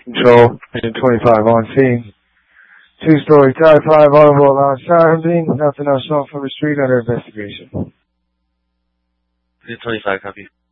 Control, Agent 25 on scene. Two-story Type 5 audible loud siren being. Nothing else on for the street under investigation. Agent 25, copy.